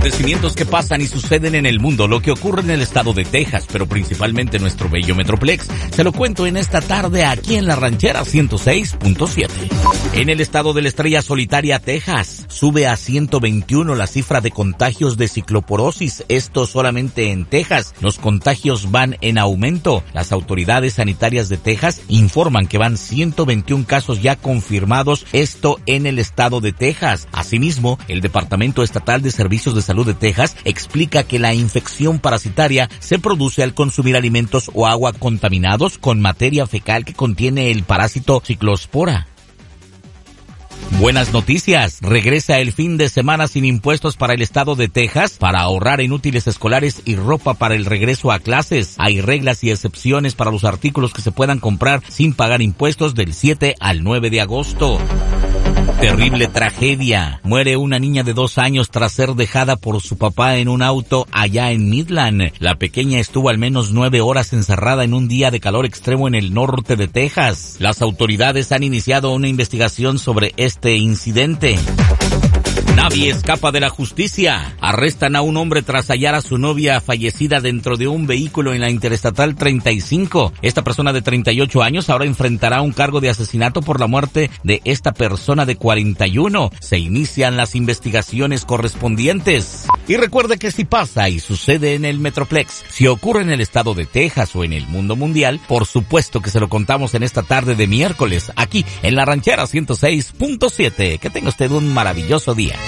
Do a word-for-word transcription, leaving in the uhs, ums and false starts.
Acontecimientos que pasan y suceden en el mundo, lo que ocurre en el estado de Texas, pero principalmente en nuestro bello Metroplex, se lo cuento en esta tarde aquí en La Ranchera ciento seis punto siete. En el estado de la Estrella Solitaria, Texas, sube a ciento veintiuno la cifra de contagios de cicloporosis, esto solamente en Texas. Los contagios van en aumento. Las autoridades sanitarias de Texas informan que van ciento veintiún casos ya confirmados, esto en el estado de Texas. Asimismo, el Departamento Estatal de Servicios de Salud de Texas explica que la infección parasitaria se produce al consumir alimentos o agua contaminados con materia fecal que contiene el parásito ciclospora. Buenas noticias, regresa el fin de semana sin impuestos para el estado de Texas para ahorrar en útiles escolares y ropa para el regreso a clases. Hay reglas y excepciones para los artículos que se puedan comprar sin pagar impuestos del siete al nueve de agosto. Terrible tragedia. Muere una niña de dos años tras ser dejada por su papá en un auto allá en Midland. La pequeña estuvo al menos nueve horas encerrada en un día de calor extremo en el norte de Texas. Las autoridades han iniciado una investigación sobre este incidente. Nadie escapa de la justicia. Arrestan a un hombre tras hallar a su novia fallecida dentro de un vehículo en la Interestatal treinta y cinco. Esta persona de treinta y ocho años ahora enfrentará un cargo de asesinato por la muerte de esta persona de cuarenta y uno. Se inician las investigaciones correspondientes. Y recuerde que si pasa y sucede en el Metroplex, si ocurre en el estado de Texas o en el mundo mundial, por supuesto que se lo contamos en esta tarde de miércoles, aquí en La Ranchera ciento seis punto siete. Que tenga usted un maravilloso día.